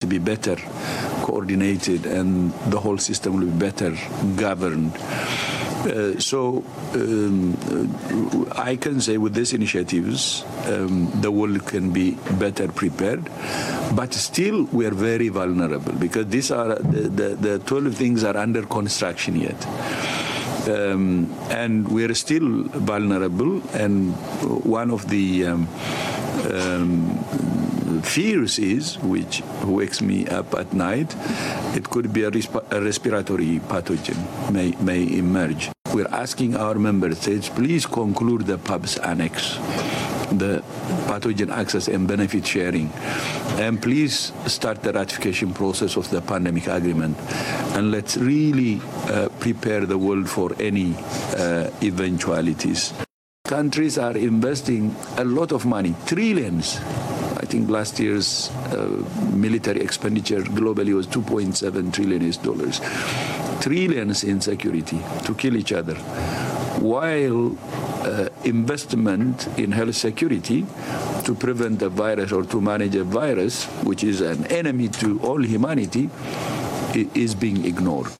be better coordinated and the whole system will be better governed. I can say with these initiatives, the world can be better prepared, but still we are very vulnerable because these are the 12 things are under construction yet. And we are still vulnerable, and one of the fears is, which wakes me up at night, it could be a respiratory pathogen may emerge. We're asking our member states, please conclude the PABS Annex, the pathogen access and benefit sharing, and please start the ratification process of the pandemic agreement, and let's really prepare the world for any eventualities. Countries are investing a lot of money, trillions. I think last year's military expenditure globally was $2.7 trillion, trillions in security to kill each other, while investment in health security to prevent a virus or to manage a virus, which is an enemy to all humanity, is being ignored.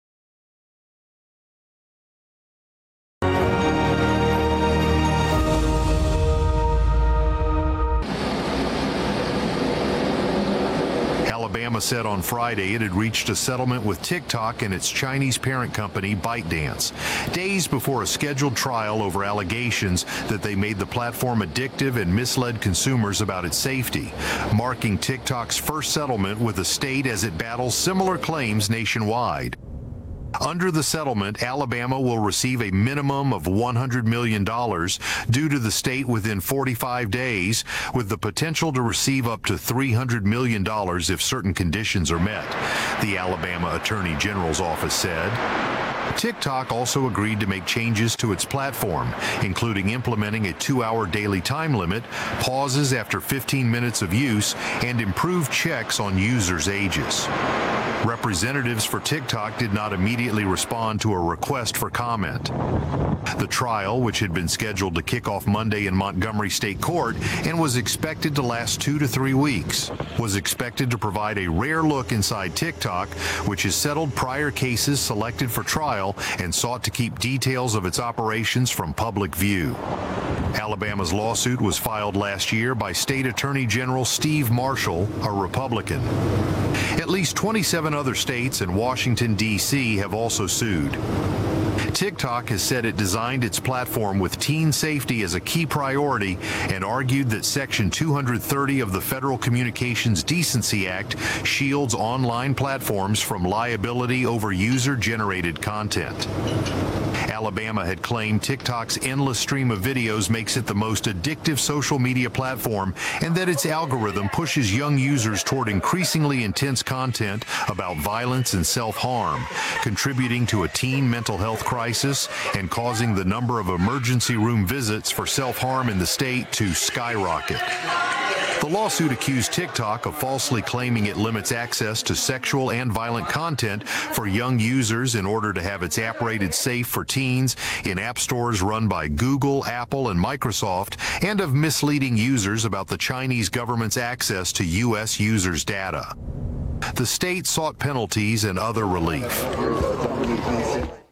Alabama said on Friday it had reached a settlement with TikTok and its Chinese parent company, ByteDance, days before a scheduled trial over allegations that they made the platform addictive and misled consumers about its safety, marking TikTok's first settlement with the state as it battles similar claims nationwide. Under the settlement, Alabama will receive a minimum of $100 million due to the state within 45 days, with the potential to receive up to $300 million if certain conditions are met, the Alabama Attorney General's office said. TikTok also agreed to make changes to its platform, including implementing a 2-hour daily time limit, pauses after 15 minutes of use, and improved checks on users' ages. Representatives for TikTok did not immediately respond to a request for comment. The trial, which had been scheduled to kick off Monday in Montgomery State Court and was expected to last 2 to 3 weeks, was expected to provide a rare look inside TikTok, which has settled prior cases selected for trial and sought to keep details of its operations from public view. Alabama's lawsuit was filed last year by State Attorney General Steve Marshall, a Republican. At least 27 other states and Washington, D.C. have also sued. TikTok has said it designed its platform with teen safety as a key priority and argued that Section 230 of the Federal Communications Decency Act shields online platforms from liability over user-generated content. Alabama had claimed TikTok's endless stream of videos makes it the most addictive social media platform and that its algorithm pushes young users toward increasingly intense content about violence and self-harm, contributing to a teen mental health crisis and causing the number of emergency room visits for self-harm in the state to skyrocket. The lawsuit accused TikTok of falsely claiming it limits access to sexual and violent content for young users in order to have its app rated safe for teens in app stores run by Google, Apple, and Microsoft, and of misleading users about the Chinese government's access to U.S. users' data. The state sought penalties and other relief.